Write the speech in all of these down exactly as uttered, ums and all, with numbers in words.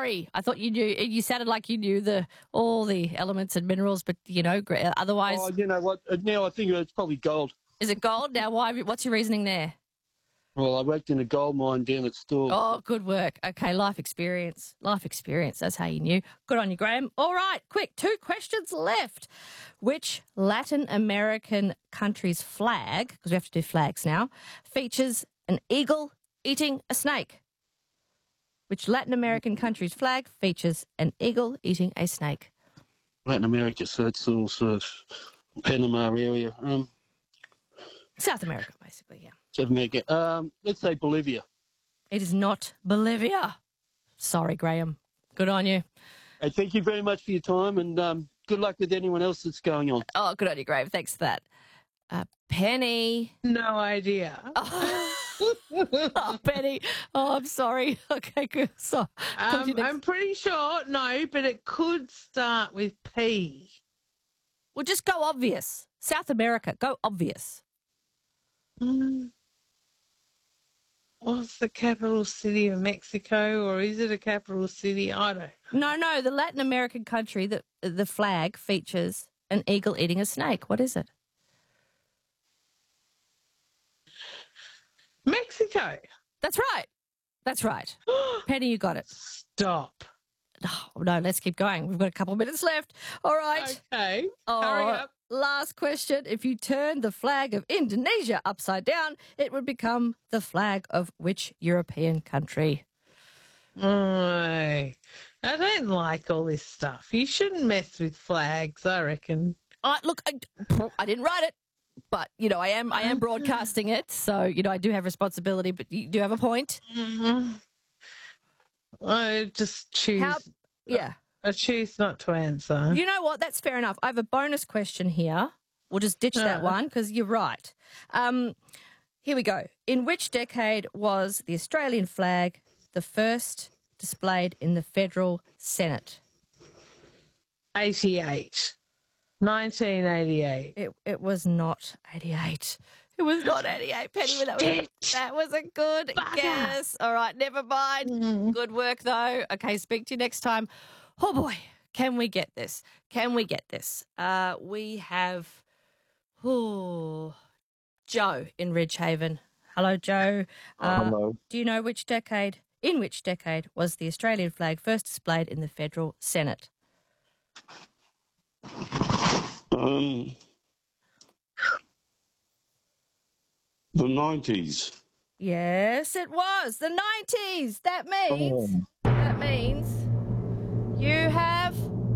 Sorry. I thought you knew. You sounded like you knew the all the elements and minerals, but, you know, gra- otherwise... Oh, you know what? Now I think it's probably gold. Is it gold? Now, why? What's your reasoning there? Well, I worked in a gold mine down at Stawell. Oh, good work. Okay, life experience. Life experience. That's how you knew. Good on you, Graham. All right, quick. Two questions left. Which Latin American country's flag, because we have to do flags now, features an eagle eating a snake? Which Latin American country's flag features an eagle eating a snake? Latin America, so it's all sort of Panama area. Um, South America, basically, yeah. South America. Um, let's say Bolivia. It is not Bolivia. Sorry, Graham. Good on you. Hey, thank you very much for your time, and um, good luck with anyone else that's going on. Oh, good on you, Graham. Thanks for that. Uh, Penny. No idea. Oh. oh, Penny. Oh, I'm sorry. Okay, good. So, um, I'm pretty sure, no, but it could start with P. Well, just go obvious. South America, go obvious. Mm. What's the capital city of Mexico, or is it a capital city? I don't No, know. no, the Latin American country that the flag features an eagle eating a snake. What is it? Mexico. That's right. That's right. Penny, you got it. Stop. Oh, no, let's keep going. We've got a couple of minutes left. All right. Okay. Oh, hurry up. Last question. If you turn the flag of Indonesia upside down, it would become the flag of which European country? Oh, I don't like all this stuff. You shouldn't mess with flags, I reckon. Uh, look, I, I didn't write it, but, you know, I am I am broadcasting it, so, you know, I do have responsibility, but you do have a point. Mm-hmm. I just choose... How, yeah. I choose not to answer. You know what? That's fair enough. I have a bonus question here. We'll just ditch that Uh. one because you're right. Um, here we go. In which decade was the Australian flag the first displayed in the federal Senate? eighty-eight. nineteen eighty-eight. It it was not eighty-eight. It was not eighty-eight, Penny. But that was, a, that was a good Bugger. guess. All right, never mind. Mm. Good work, though. Okay, speak to you next time. Oh, boy, can we get this? Can we get this? Uh, we have oh, Joe in Ridgehaven. Hello, Joe. Uh, Hello. Do you know which decade, in which decade was the Australian flag first displayed in the federal Senate? Um, the nineties. Yes, it was the nineties. That means that means you have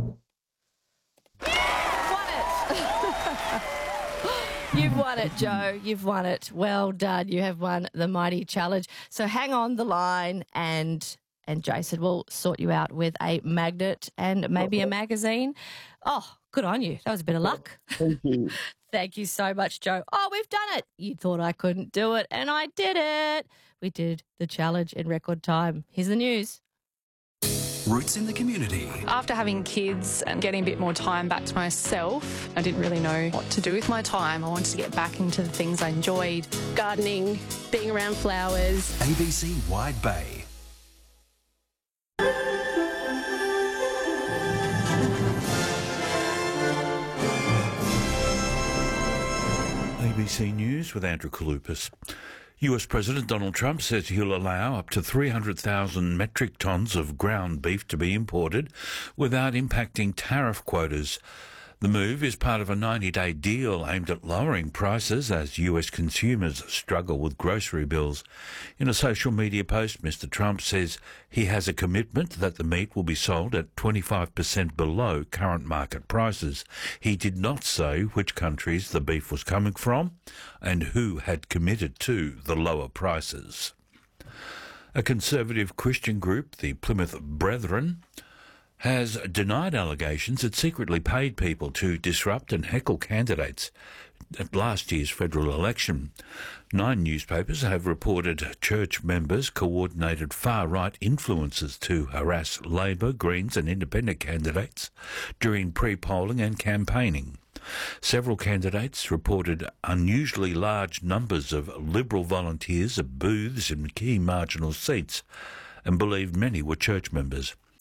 won it. You've won it, Joe. You've won it. Well done. You have won the mighty challenge. So hang on the line, and and Jason will sort you out with a magnet and maybe a magazine. Oh, good on you. That was a bit of luck. Thank you. Thank you so much, Joe. Oh, we've done it. You thought I couldn't do it, and I did it. We did the challenge in record time. Here's the news. Roots in the community. After having kids and getting a bit more time back to myself, I didn't really know what to do with my time. I wanted to get back into the things I enjoyed. Gardening, being around flowers. A B C Wide Bay. A B C News with Andrew Kalupas. U S President Donald Trump says he'll allow up to three hundred thousand metric tonnes of ground beef to be imported without impacting tariff quotas. The move is part of a ninety-day deal aimed at lowering prices as U S consumers struggle with grocery bills. In a social media post, Mister Trump says he has a commitment that the meat will be sold at twenty-five percent below current market prices. He did not say which countries the beef was coming from and who had committed to the lower prices. A conservative Christian group, the Plymouth Brethren, has denied allegations it secretly paid people to disrupt and heckle candidates at last year's federal election. Nine newspapers have reported church members coordinated far-right influences to harass Labor, Greens and independent candidates during pre-polling and campaigning. Several candidates reported unusually large numbers of Liberal volunteers at booths in key marginal seats and believed many were church members.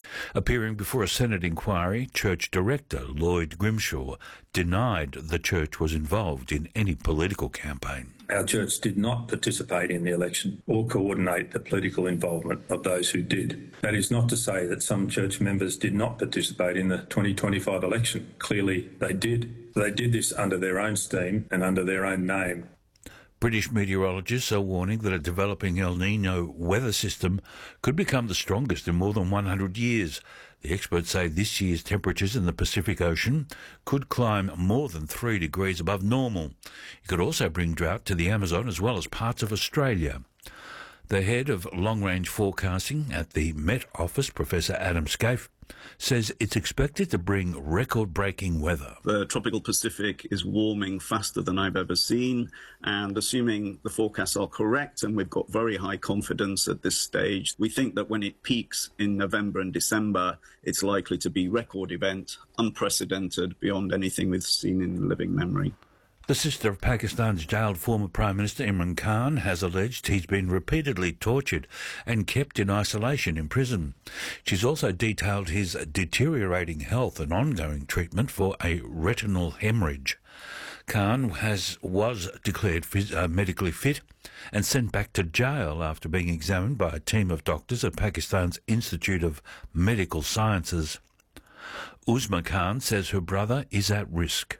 Appearing before a Senate inquiry, church director Lloyd Grimshaw denied the church was involved in any political campaign. Our church did not participate in the election or coordinate the political involvement of those who did. That is not to say that some church members did not participate in the twenty twenty-five election. Clearly they did. They did this under their own steam and under their own name. British meteorologists are warning that a developing El Nino weather system could become the strongest in more than one hundred years. The experts say this year's temperatures in the Pacific Ocean could climb more than three degrees above normal. It could also bring drought to the Amazon as well as parts of Australia. The head of long-range forecasting at the Met Office, Professor Adam Scaife, says it's expected to bring record-breaking weather. The tropical Pacific is warming faster than I've ever seen, and assuming the forecasts are correct, and we've got very high confidence at this stage, we think that when it peaks in November and December, it's likely to be record event, unprecedented, beyond anything we've seen in living memory. The sister of Pakistan's jailed former Prime Minister Imran Khan has alleged he's been repeatedly tortured and kept in isolation in prison. She's also detailed his deteriorating health and ongoing treatment for a retinal hemorrhage. Khan has, was declared phys- uh, medically fit and sent back to jail after being examined by a team of doctors at Pakistan's Institute of Medical Sciences. Uzma Khan says her brother is at risk.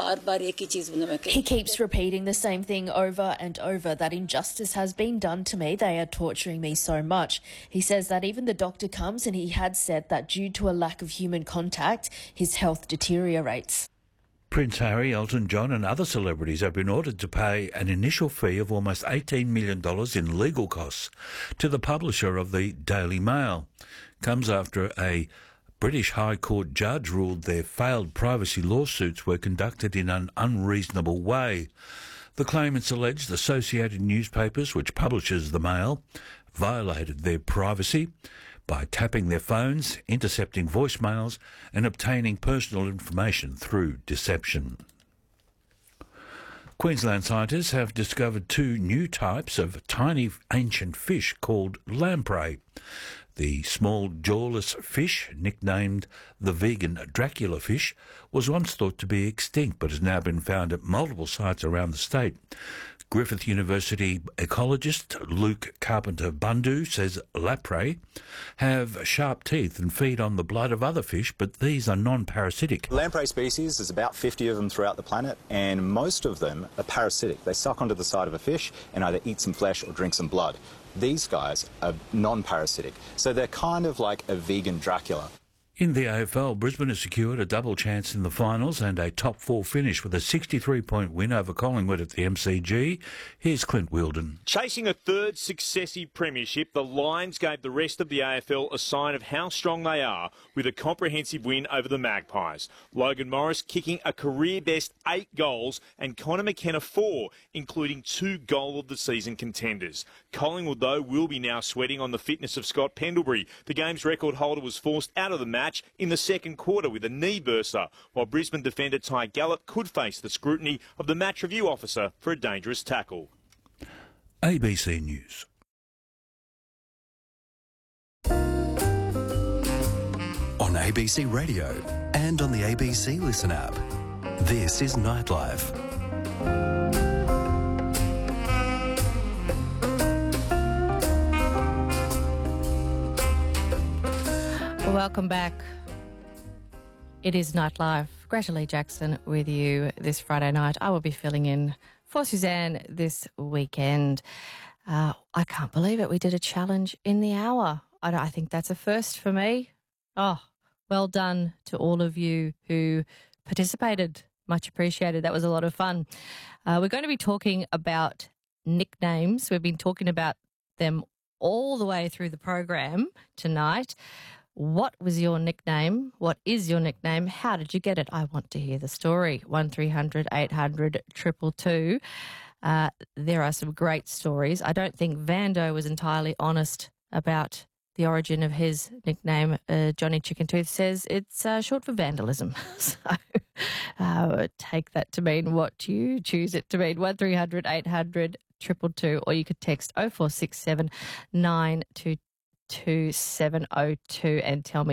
He keeps repeating the same thing over and over, that injustice has been done to me. They are torturing me so much. He says that even the doctor comes and he had said that due to a lack of human contact, his health deteriorates. Prince Harry, Elton John and other celebrities have been ordered to pay an initial fee of almost eighteen million dollars in legal costs to the publisher of the Daily Mail. Comes after a British High Court judge ruled their failed privacy lawsuits were conducted in an unreasonable way. The claimants alleged Associated Newspapers, which publishes the Mail, violated their privacy by tapping their phones, intercepting voicemails and obtaining personal information through deception. Queensland scientists have discovered two new types of tiny ancient fish called lamprey. The small jawless fish, nicknamed the vegan Dracula fish, was once thought to be extinct but has now been found at multiple sites around the state. Griffith University ecologist Luke Carpenter-Bundu says lamprey have sharp teeth and feed on the blood of other fish, but these are non-parasitic. Lamprey species, there's about fifty of them throughout the planet, and most of them are parasitic. They suck onto the side of a fish and either eat some flesh or drink some blood. These guys are non-parasitic, so they're kind of like a vegan Dracula. In the A F L, Brisbane has secured a double chance in the finals and a top four finish with a sixty-three point win over Collingwood at the M C G. Here's Clint Wilden. Chasing a third successive premiership, the Lions gave the rest of the A F L a sign of how strong they are with a comprehensive win over the Magpies. Logan Morris kicking a career-best eight goals and Connor McKenna four, including two goal-of-the-season contenders. Collingwood, though, will be now sweating on the fitness of Scott Pendlebury. The game's record holder was forced out of the match in the second quarter with a knee burster, while Brisbane defender Ty Gallup could face the scrutiny of the match review officer for a dangerous tackle. A B C News. On A B C Radio and on the A B C Listen app. This is Nightlife. Welcome back. It is Nightlife. Greta Lee Jackson with you this Friday night. I will be filling in for Suzanne this weekend. Uh, I can't believe it. We did a challenge in the hour. I, I think that's a first for me. Oh, well done to all of you who participated. Much appreciated. That was a lot of fun. Uh, we're going to be talking about nicknames. We've been talking about them all the way through the program tonight. What was your nickname? What is your nickname? How did you get it? I want to hear the story. one three hundred eight hundred two two two. Uh, there are some great stories. I don't think Vando was entirely honest about the origin of his nickname. Uh, Johnny Chicken Tooth says it's uh, short for vandalism. So uh, take that to mean what you choose it to mean. one three hundred eight hundred two two two, or you could text oh four six seven nine two two seven oh two and tell me